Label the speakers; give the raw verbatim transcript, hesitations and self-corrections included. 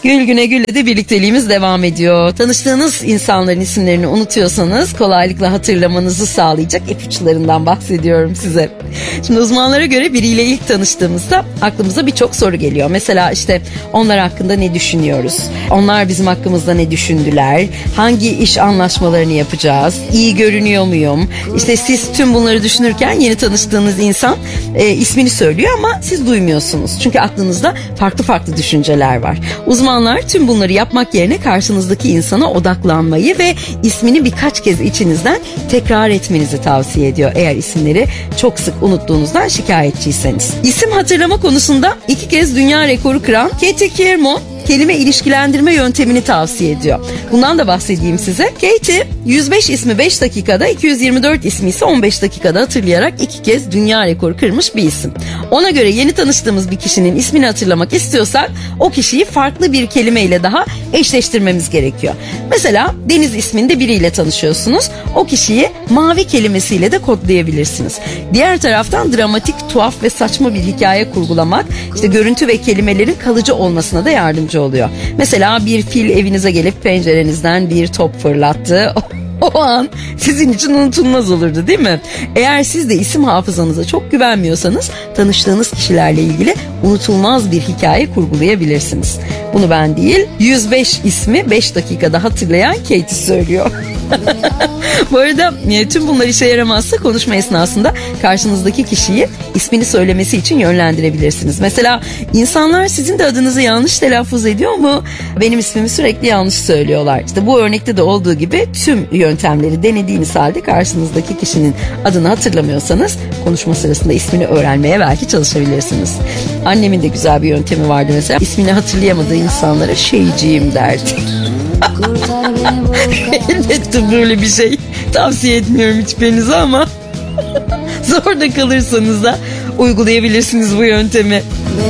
Speaker 1: Gül Güne Gül'le de birlikteliğimiz devam ediyor. Tanıştığınız insanların isimlerini unutuyorsanız kolaylıkla hatırlamanızı sağlayacak ipuçlarından bahsediyorum size. Şimdi uzmanlara göre biriyle ilk tanıştığımızda aklımıza birçok soru geliyor. Mesela işte onlar hakkında ne düşünüyoruz? Onlar bizim hakkımızda ne düşündüler? Hangi iş anlaşmalarını yapacağız? İyi görünüyor muyum? İşte siz tüm bunları düşünürken yeni tanıştığınız insan e, ismini söylüyor ama siz duymuyorsunuz. Çünkü aklınızda farklı farklı düşünceler var. Uzmanlar tüm bunları yapmak yerine karşınızdaki insana odaklanmayı ve ismini birkaç kez içinizden tekrar etmenizi tavsiye ediyor. Eğer isimleri çok sık unuttuğunuzdan şikayetçiyseniz. İsim hatırlama konusunda iki kez dünya rekoru kıran Katie Kiermont kelime ilişkilendirme yöntemini tavsiye ediyor. Bundan da bahsedeyim size. Katie yüz beş ismi beş dakikada, iki yüz yirmi dört ismi ise on beş dakikada hatırlayarak iki kez dünya rekoru kırmış bir isim. Ona göre yeni tanıştığımız bir kişinin ismini hatırlamak istiyorsak o kişiyi farklı bir kelimeyle daha eşleştirmemiz gerekiyor. Mesela Deniz isminde biriyle tanışıyorsunuz. O kişiyi mavi kelimesiyle de kodlayabilirsiniz. Diğer taraftan dramatik, tuhaf ve saçma bir hikaye kurgulamak işte görüntü ve kelimelerin kalıcı olmasına da yardımcı oluyor. Mesela bir fil evinize gelip pencerenizden bir top fırlattı. O an sizin için unutulmaz olurdu, değil mi? Eğer siz de isim hafızanıza çok güvenmiyorsanız tanıştığınız kişilerle ilgili unutulmaz bir hikaye kurgulayabilirsiniz. Bunu ben değil, yüz beş ismi beş dakikada hatırlayan Katie söylüyor. Bu arada tüm bunlar işe yaramazsa konuşma esnasında karşınızdaki kişiyi ismini söylemesi için yönlendirebilirsiniz. Mesela insanlar sizin de adınızı yanlış telaffuz ediyor mu? Benim ismimi sürekli yanlış söylüyorlar. İşte bu örnekte de olduğu gibi tüm yöntemleri denediğiniz halde karşınızdaki kişinin adını hatırlamıyorsanız konuşma sırasında ismini öğrenmeye belki çalışabilirsiniz. Annemin de güzel bir yöntemi vardı mesela. İsmini hatırlayamadığı insanlara şeyciğim derdi. Elbette böyle bir şey tavsiye etmiyorum hiçbirinize ama zor da kalırsanız da uygulayabilirsiniz bu yöntemi.